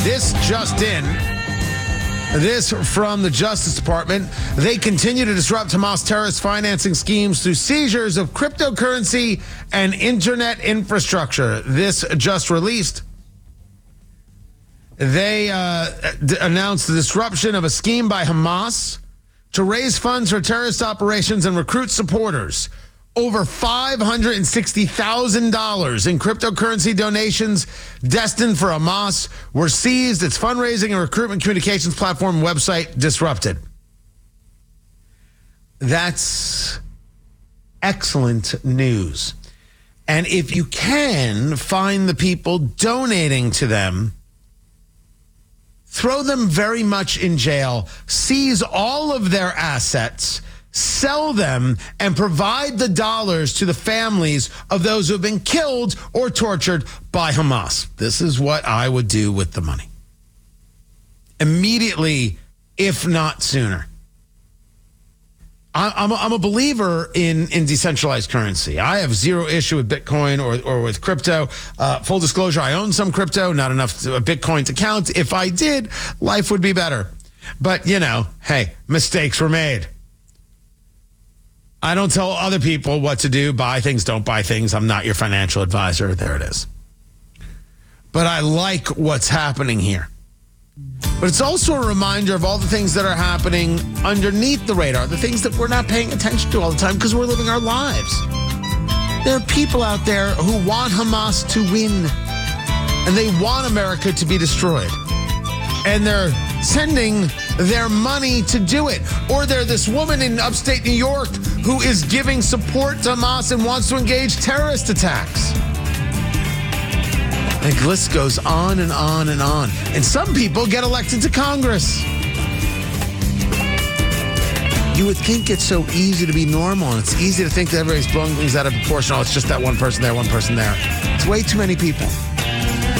This just in. This from the Justice Department. They continue to disrupt Hamas terrorist financing schemes through seizures of cryptocurrency and internet infrastructure. This just released. They announced the disruption of a scheme by Hamas to raise funds for terrorist operations and recruit supporters. Over $560,000 in cryptocurrency donations destined for Hamas were seized. Its fundraising and recruitment communications platform and website disrupted. That's excellent news. And if you can find the people donating to them, throw them very much in jail, seize all of their assets, sell them, and provide the dollars to the families of those who have been killed or tortured by Hamas. This is what I would do with the money. Immediately, if not sooner. I'm a believer in decentralized currency. I have zero issue with Bitcoin or with crypto. Full disclosure, I own some crypto, not enough Bitcoin to count. If I did, life would be better. But, hey, mistakes were made. I don't tell other people what to do. Buy things, don't buy things. I'm not your financial advisor. There it is. But I like what's happening here. But it's also a reminder of all the things that are happening underneath the radar, the things that we're not paying attention to all the time because we're living our lives. There are people out there who want Hamas to win, and they want America to be destroyed. And they're sending their money to do it. Or they're this woman in upstate New York who is giving support to Hamas and wants to engage terrorist attacks. The list goes on and on and on. And some people get elected to Congress. You would think it's so easy to be normal, and it's easy to think that everybody's blowing things out of proportion. Oh, it's just that one person there, one person there. It's way too many people.